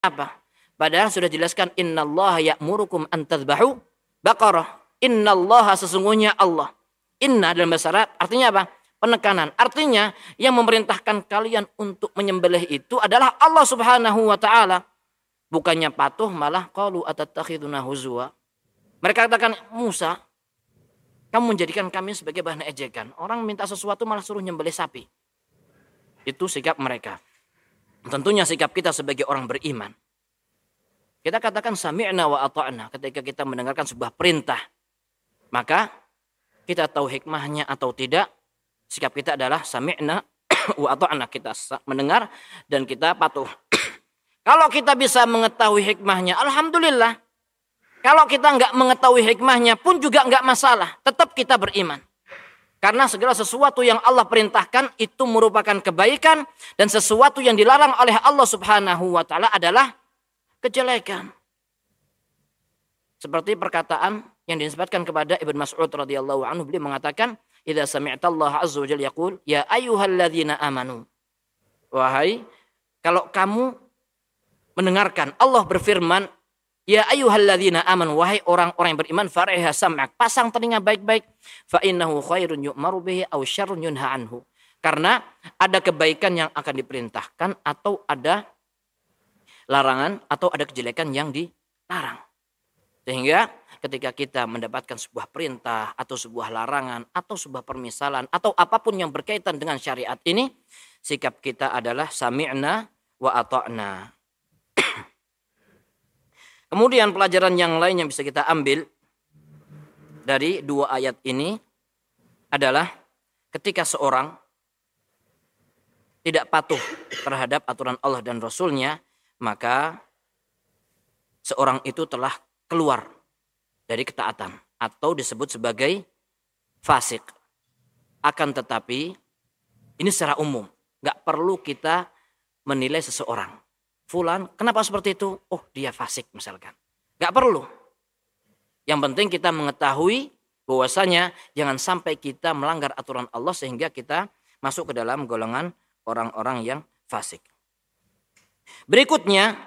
Apa? Padahal sudah jelaskan innallaha ya'murukum an tadhbahu baqarah. Innallaha sesungguhnya Allah. Inna dalam bahasa Arab artinya apa? Penekanan. Artinya yang memerintahkan kalian untuk menyembelih itu adalah Allah Subhanahu wa taala. Bukannya patuh, malah qalu atattakhiduna huzwa. Mereka katakan, Musa, kamu menjadikan kami sebagai bahan ejekan. Orang minta sesuatu malah suruh nyembelih sapi. Itu sikap mereka. Tentunya sikap kita sebagai orang beriman. Kita katakan sami'na wa ata'na ketika kita mendengarkan sebuah perintah. Maka kita tahu hikmahnya atau tidak. Sikap kita adalah sami'na wa ata'na. Kita mendengar dan kita patuh. Kalau kita bisa mengetahui hikmahnya, alhamdulillah. Kalau kita nggak mengetahui hikmahnya pun juga nggak masalah. Tetap kita beriman. Karena segala sesuatu yang Allah perintahkan itu merupakan kebaikan. Dan sesuatu yang dilarang oleh Allah Subhanahu wa ta'ala adalah kejelekan. Seperti perkataan yang dinisbatkan kepada Ibn Mas'ud radhiyallahu anhu, beliau mengatakan, "Idza sami'ta Allah azza wa jalla yaqul, ya ayyuhalladzina amanu." Wahai, kalau kamu mendengarkan Allah berfirman, ya ayyuhalladzina amanu, wahai orang-orang yang beriman, fariha sam'ak, pasang telinga baik-baik, fa innahu khairun yu'maru bihi aw syarrun yunha anhu. Karena ada kebaikan yang akan diperintahkan atau ada larangan atau ada kejelekan yang dilarang. Sehingga ketika kita mendapatkan sebuah perintah atau sebuah larangan atau sebuah permisalan atau apapun yang berkaitan dengan syariat ini, sikap kita adalah sami'na wa ata'na. Kemudian pelajaran yang lain yang bisa kita ambil dari dua ayat ini adalah ketika seorang tidak patuh terhadap aturan Allah dan Rasulnya, maka seorang itu telah keluar dari ketaatan atau disebut sebagai fasik. Akan tetapi ini secara umum, nggak perlu kita menilai seseorang. Fulan, kenapa seperti itu? Oh, dia fasik misalkan. Nggak perlu. Yang penting kita mengetahui bahwasanya jangan sampai kita melanggar aturan Allah sehingga kita masuk ke dalam golongan orang-orang yang fasik. Berikutnya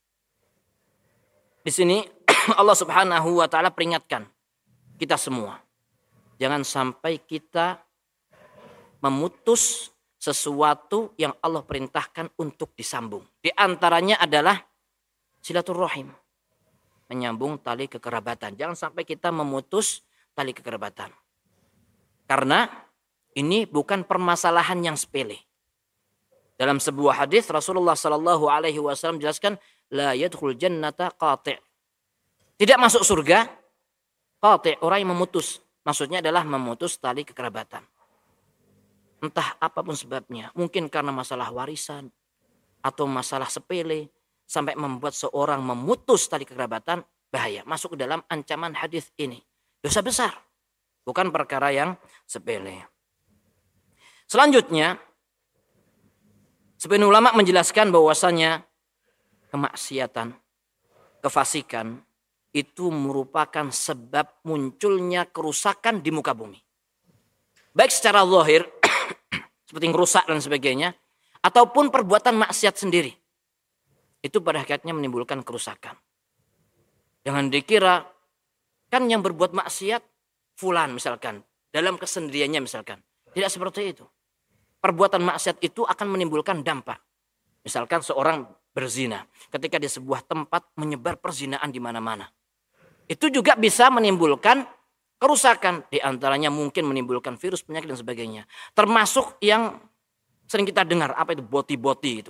di sini Allah Subhanahu wa taala peringatkan kita semua. Jangan sampai kita memutus sesuatu yang Allah perintahkan untuk disambung. Di antaranya adalah silaturahim. Menyambung tali kekerabatan. Jangan sampai kita memutus tali kekerabatan. Karena ini bukan permasalahan yang sepele. Dalam sebuah hadis Rasulullah sallallahu alaihi wasallam jelaskan, la yadkhul jannata qati'. Tidak masuk surga qati', orang yang memutus. Maksudnya adalah memutus tali kekerabatan. Entah apapun sebabnya, mungkin karena masalah warisan atau masalah sepele sampai membuat seorang memutus tali kekerabatan, bahaya, masuk ke dalam ancaman hadis ini. Dosa besar, bukan perkara yang sepele. Selanjutnya, sebagian ulama menjelaskan bahwasanya kemaksiatan, kefasikan itu merupakan sebab munculnya kerusakan di muka bumi. Baik secara zahir seperti ngerusak dan sebagainya, ataupun perbuatan maksiat sendiri. Itu pada hakikatnya menimbulkan kerusakan. Jangan dikira kan yang berbuat maksiat fulan misalkan, dalam kesendiriannya misalkan. Tidak seperti itu. Perbuatan maksiat itu akan menimbulkan dampak. Misalkan seorang berzina, ketika di sebuah tempat menyebar perzinaan di mana-mana. Itu juga bisa menimbulkan kerusakan. Di antaranya mungkin menimbulkan virus, penyakit dan sebagainya. Termasuk yang sering kita dengar, apa itu boti-boti itu.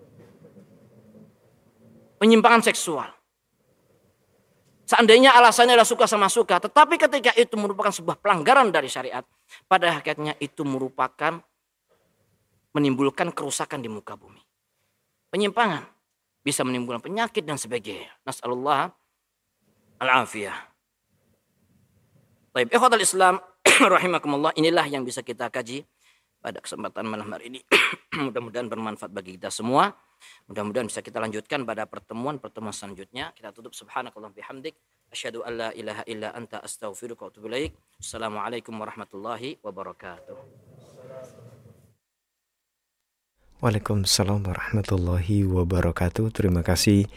Penyimpangan seksual. Seandainya alasannya adalah suka sama suka, tetapi ketika itu merupakan sebuah pelanggaran dari syariat, pada hakikatnya itu merupakan menimbulkan kerusakan di muka bumi. Penyimpangan bisa menimbulkan penyakit dan sebagainya. Nas'alullah al-afiyah. Baik, ikhwatal Islam rahimakumullah, inilah yang bisa kita kaji pada kesempatan malam hari ini. Mudah-mudahan bermanfaat bagi kita semua. Mudah-mudahan bisa kita lanjutkan pada pertemuan-pertemuan selanjutnya. Kita tutup subhanakallah bihamdik. Asyhadu an la ilaha illa anta astaghfiruka wa atubu ilaik. Assalamualaikum warahmatullahi wabarakatuh. Waalaikumsalam warahmatullahi wabarakatuh. Terima kasih